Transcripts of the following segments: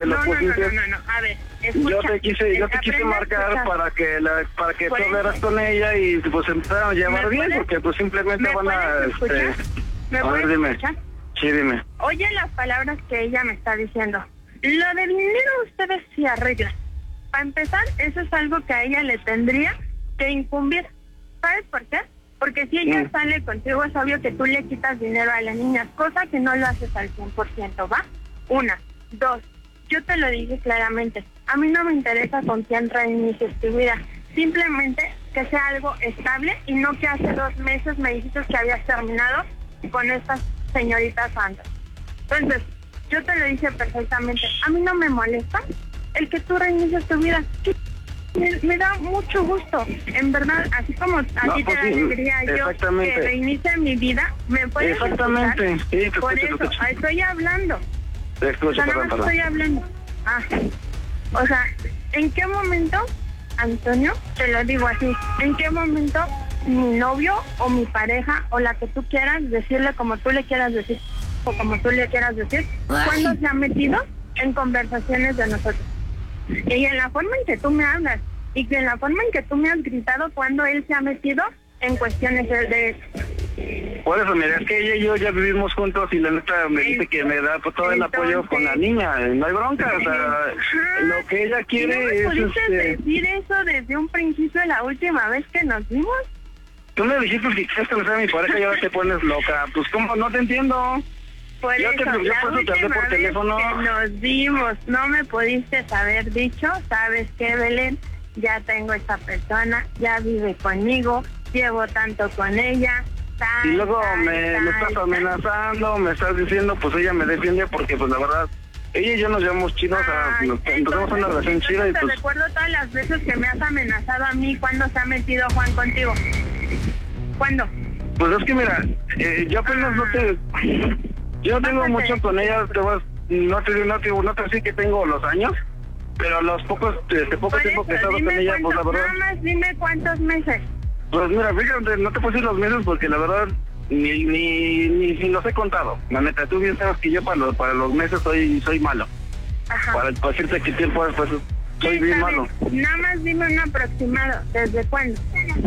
lo pusiste. No. A ver, escucha. Yo te quise marcar para que tú hablaras con ella y pues empezaron a llevar bien, porque pues simplemente van a... ¿Me a ver, dime. escuchar? Sí, dime. Oye las palabras que ella me está diciendo. Lo del dinero ustedes se arreglan. Para empezar, eso es algo que a ella le tendría que incumbir. ¿Sabes por qué? Porque si ella sale contigo, es obvio que tú le quitas dinero a la niña, cosa que no lo haces al 100%, ¿va? 1, 2, yo te lo dije claramente, a mí no me interesa con quién reinicies tu vida, simplemente que sea algo estable y no que hace 2 meses me dijiste que habías terminado con estas señoritas Sandra. Entonces, yo te lo dije perfectamente, a mí no me molesta el que tú reinicies tu vida. Me da mucho gusto, en verdad, así como a ti te da alegría yo que reinicie mi vida, me puedes exactamente, escuchar? Sí, te por escucho, eso, estoy hablando. Te escucho, perdón. Estoy hablando. O sea, ¿en qué momento, Antonio, te lo digo así, en qué momento mi novio o mi pareja o la que tú quieras decirle como tú le quieras decir o como tú le quieras decir, cuando se ha metido en conversaciones de nosotros? Y en la forma en que tú me hablas y en la forma en que tú me has gritado cuando él se ha metido en cuestiones de... Por eso, mira, es que ella y yo ya vivimos juntos y la neta me dice que me da todo el apoyo con la niña, no hay bronca, o sea, lo que ella quiere ¿no me pudiste decir eso desde un principio la última vez que nos vimos? Tú me dijiste que quieres conocer a mi pareja y ahora te pones loca, pues ¿cómo? No te entiendo. Por eso, te hablé por teléfono. Que nos vimos, no me pudiste haber dicho, ¿sabes qué, Belén? Ya tengo esta persona, ya vive conmigo, llevo tanto con ella. Y luego me estás amenazando, me estás diciendo, pues ella me defiende porque pues la verdad, ella y yo nos llevamos chidos, nos empezamos una relación chida y pues... Te recuerdo todas las veces que me has amenazado a mí cuando se ha metido Juan contigo. ¿Cuándo? Pues es que mira, yo apenas no te... Yo no tengo mucho con ella, no te sé que tengo los años, pero los poco tiempo que he estado con ella, pues la verdad... Nada más dime cuántos meses. Pues mira, fíjate, no te puedo decir los meses porque la verdad ni los he contado. La neta, tú bien sabes que yo para los meses soy malo. Ajá. Para decirte qué tiempo es, pues soy bien malo. Nada más dime un aproximado, ¿desde cuándo?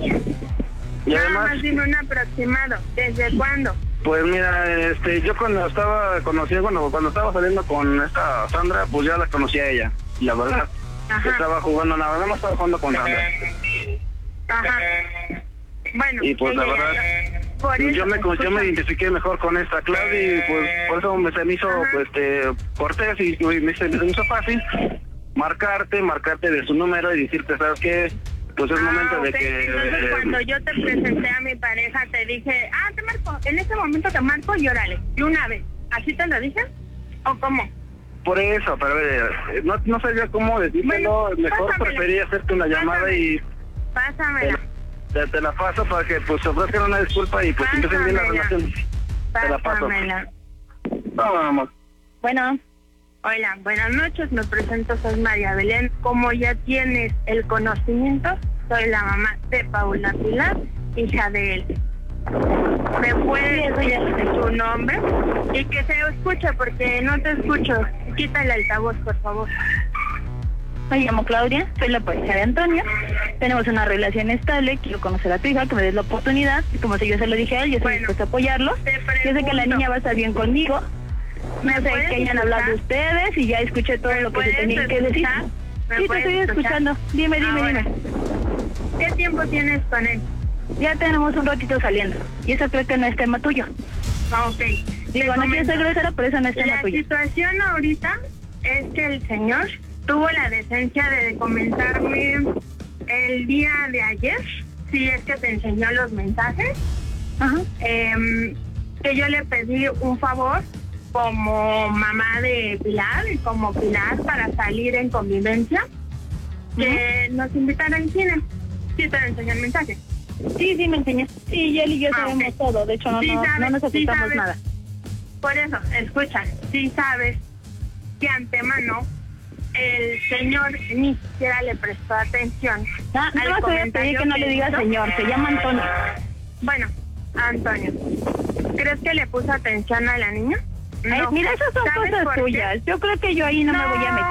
Y nada además, más dime un aproximado, ¿desde cuándo? Pues mira, yo cuando estaba saliendo con esta Sandra, pues ya la conocía a ella, y la verdad. Ajá. Estaba jugando, nada más estaba jugando con Sandra. Ajá. Bueno, y pues la verdad, yo me identifiqué mejor con esta Claudia y pues por eso se me hizo cortés y me hizo fácil marcarte de su número y decirte, ¿sabes qué? Pues es momento de que... Entonces cuando yo te presenté a mi pareja te dije, te marco, en ese momento te marco y órale, y una vez, ¿así te lo dije? ¿O cómo? Por eso, pero no sabía cómo decírtelo, mejor prefería hacerte una llamada y... Pásamela. Te la paso para que pues ofrezcan una disculpa y pues empiecen bien la relación. Te la paso. Vamos. Bueno. Hola, buenas noches, me presento, soy María Belén. Como ya tienes el conocimiento, soy la mamá de Paula Pilar, hija de él. ¿Me puedes decir tu nombre? Y que se escuche, porque no te escucho. Quita el altavoz, por favor. Me llamo Claudia, soy la pareja de Antonio. Tenemos una relación estable, quiero conocer a tu hija, que me des la oportunidad. Y como si yo se lo dije a él, yo estoy dispuesta a apoyarlo. Yo sé que la niña va a estar bien conmigo. No sé que hayan hablado de ustedes y ya escuché todo lo que se tenía que decir. Sí, te estoy escuchando. Dime. ¿Qué tiempo tienes con él? Ya tenemos un ratito saliendo. Y eso creo que no es tema tuyo. Ok. Digo, no quiero ser grosera, pero eso no es tema tuyo. La situación ahorita es que el señor tuvo la decencia de comentarme el día de ayer, si es que te enseñó los mensajes, que yo le pedí un favor como mamá de Pilar y como Pilar para salir en convivencia, que nos invitara al cine. ¿Sí te enseñó el mensaje? Sí, me enseñó. Sí, él y yo sabemos todo, de hecho no nos ocultamos nada. Por eso, escucha, sí sabes que antemano el señor ni siquiera le prestó atención. No te voy a pedir que no le digas señor, se llama Antonio. Bueno, Antonio, ¿crees que le puso atención a la niña? No. Mira, esas son cosas tuyas. Yo creo que yo ahí no me voy a meter.